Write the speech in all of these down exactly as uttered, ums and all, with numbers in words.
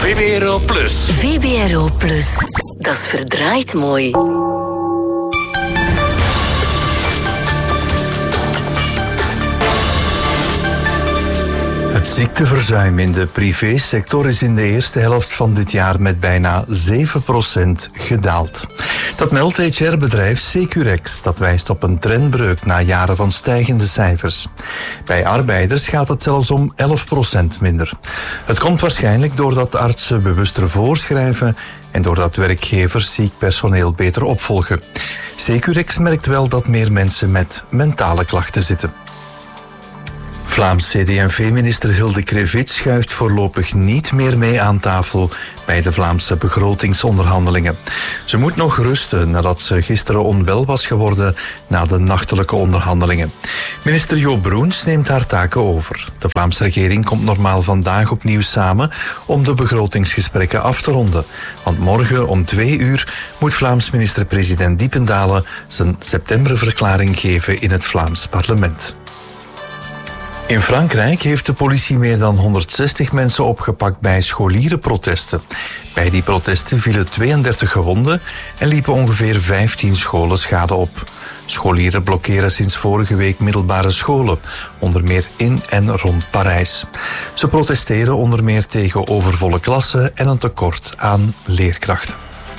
V B R O Plus. V B R O Plus. Dat is verdraaid mooi. Het ziekteverzuim in de privésector is in de eerste helft van dit jaar met bijna zeven procent gedaald. Dat meldt H R-bedrijf Securex. Dat wijst op een trendbreuk na jaren van stijgende cijfers. Bij arbeiders gaat het zelfs om elf procent minder. Het komt waarschijnlijk doordat artsen bewuster voorschrijven en doordat werkgevers ziek personeel beter opvolgen. Securex merkt wel dat meer mensen met mentale klachten zitten. Vlaams C D en V-minister Hilde Krevits schuift voorlopig niet meer mee aan tafel bij de Vlaamse begrotingsonderhandelingen. Ze moet nog rusten nadat ze gisteren onwel was geworden na de nachtelijke onderhandelingen. Minister Jo Broens neemt haar taken over. De Vlaamse regering komt normaal vandaag opnieuw samen om de begrotingsgesprekken af te ronden. Want morgen om twee uur moet Vlaams minister-president Diependalen zijn septemberverklaring geven in het Vlaams parlement. In Frankrijk heeft de politie meer dan honderdzestig mensen opgepakt bij scholierenprotesten. Bij die protesten vielen tweeëndertig gewonden en liepen ongeveer vijftien scholen schade op. Scholieren blokkeren sinds vorige week middelbare scholen, onder meer in en rond Parijs. Ze protesteren onder meer tegen overvolle klassen en een tekort aan leerkrachten.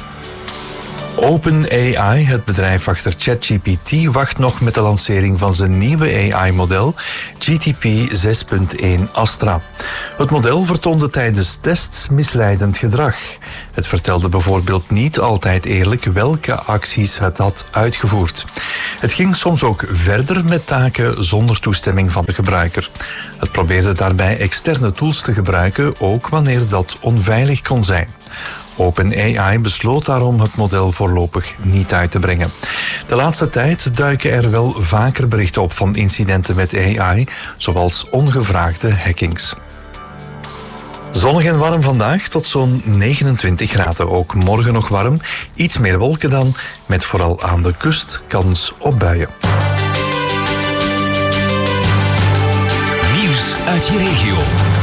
OpenAI, het bedrijf achter ChatGPT, wacht nog met de lancering van zijn nieuwe A I-model G T P zes punt één Astra. Het model vertoonde tijdens tests misleidend gedrag. Het vertelde bijvoorbeeld niet altijd eerlijk welke acties het had uitgevoerd. Het ging soms ook verder met taken zonder toestemming van de gebruiker. Het probeerde daarbij externe tools te gebruiken, ook wanneer dat onveilig kon zijn. OpenAI besloot daarom het model voorlopig niet uit te brengen. De laatste tijd duiken er wel vaker berichten op van incidenten met A I, zoals ongevraagde hackings. Zonnig en warm vandaag tot zo'n negenentwintig graden. Ook morgen nog warm, iets meer wolken dan, met vooral aan de kust kans op buien. Nieuws uit je regio.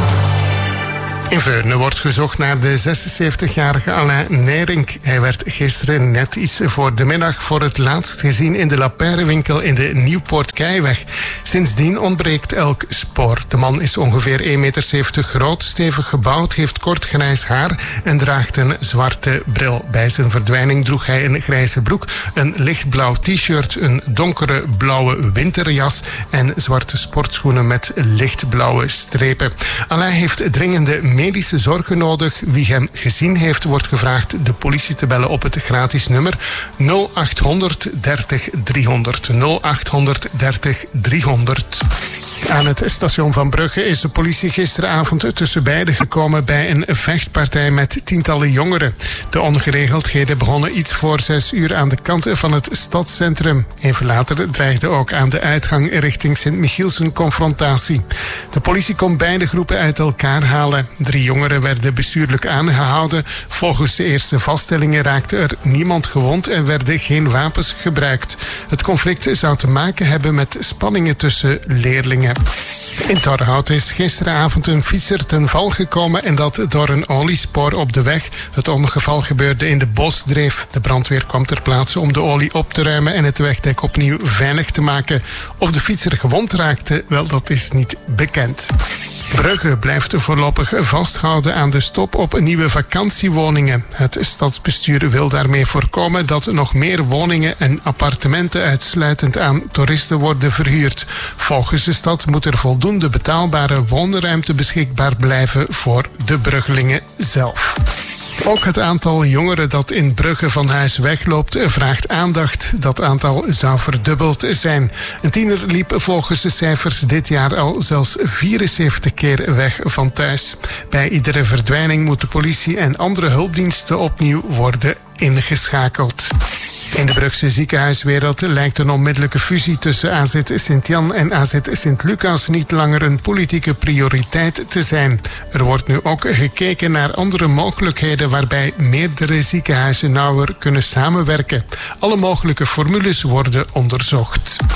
In Veurne wordt gezocht naar de zesenzeventigjarige Alain Nijrink. Hij werd gisteren net iets voor de middag voor het laatst gezien in de Lapeyre-winkel in de Nieuwpoort-Keiweg. Sindsdien ontbreekt elk spoor. De man is ongeveer één komma zeventig meter groot, stevig gebouwd, heeft kort grijs haar en draagt een zwarte bril. Bij zijn verdwijning droeg hij een grijze broek, een lichtblauw t-shirt, een donkere blauwe winterjas en zwarte sportschoenen met lichtblauwe strepen. Alain heeft dringende medische zorgen nodig. Wie hem gezien heeft, wordt gevraagd de politie te bellen op het gratis nummer nul achthonderd dertig driehonderd. nul achthonderd dertig driehonderd. Aan het station van Brugge is de politie gisteravond tussen beiden gekomen bij een vechtpartij met tientallen jongeren. De ongeregeldheden begonnen iets voor zes uur aan de kant van het stadscentrum. Even later dreigde ook aan de uitgang richting Sint-Michiels een confrontatie. De politie kon beide groepen uit elkaar halen. Drie jongeren werden bestuurlijk aangehouden. Volgens de eerste vaststellingen raakte er niemand gewond en werden geen wapens gebruikt. Het conflict zou te maken hebben met spanningen tussen leerlingen. In Torhout is gisteravond een fietser ten val gekomen en dat door een oliespoor op de weg. Het ongeval gebeurde in de Bosdreef. De brandweer kwam ter plaatse om de olie op te ruimen en het wegdek opnieuw veilig te maken. Of de fietser gewond raakte, wel, dat is niet bekend. Brugge blijft voorlopig vasthouden aan de stop op nieuwe vakantiewoningen. Het stadsbestuur wil daarmee voorkomen dat nog meer woningen en appartementen uitsluitend aan toeristen worden verhuurd. Volgens de stad moet er voldoende betaalbare woonruimte beschikbaar blijven voor de Bruggelingen zelf. Ook het aantal jongeren dat in Brugge van huis wegloopt vraagt aandacht. Dat aantal zou verdubbeld zijn. Een tiener liep volgens de cijfers dit jaar al zelfs vierenzeventig keer weg van thuis. Bij iedere verdwijning moet de politie en andere hulpdiensten opnieuw worden ingeschakeld. In de Brugse ziekenhuiswereld lijkt een onmiddellijke fusie tussen A Z Sint-Jan en A Z Sint-Lucas niet langer een politieke prioriteit te zijn. Er wordt nu ook gekeken naar andere mogelijkheden waarbij meerdere ziekenhuizen nauwer kunnen samenwerken. Alle mogelijke formules worden onderzocht.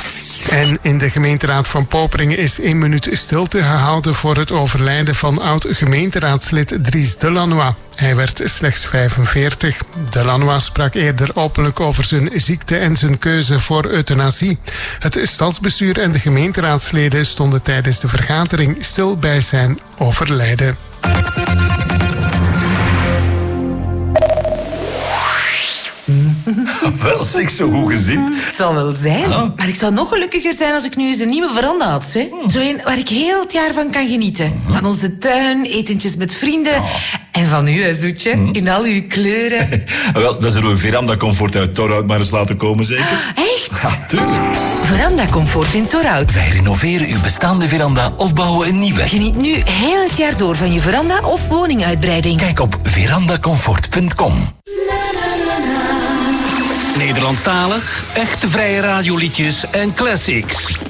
En in de gemeenteraad van Poperingen is één minuut stilte gehouden voor het overlijden van oud-gemeenteraadslid Dries Delannoy. Hij werd slechts vijfenveertig. Delannoy sprak eerder openlijk over zijn ziekte en zijn keuze voor euthanasie. Het stadsbestuur en de gemeenteraadsleden stonden tijdens de vergadering stil bij zijn overlijden. Wel, zeg, zo goed gezind. Het zal wel zijn. Ja. Maar ik zou nog gelukkiger zijn als ik nu eens een nieuwe veranda had. Hè? Zo een waar ik heel het jaar van kan genieten. Van onze tuin, etentjes met vrienden. Ja. En van u, hè, Zoetje. In al uw kleuren. Wel, dan zullen we Veranda Comfort uit Torhout maar eens laten komen, zeker? Echt? Ja, tuurlijk. Veranda Comfort in Torhout. Wij renoveren uw bestaande veranda of bouwen een nieuwe. Geniet nu heel het jaar door van je veranda of woninguitbreiding. Kijk op verandacomfort punt com. Nederlandstalig, echte vrije radioliedjes en classics.